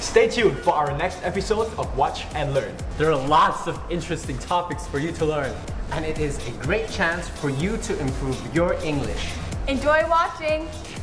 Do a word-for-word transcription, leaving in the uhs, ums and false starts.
Stay tuned for our next episode of Watch and Learn. There are lots of interesting topics for you to learn. And it is a great chance for you to improve your English. Enjoy watching!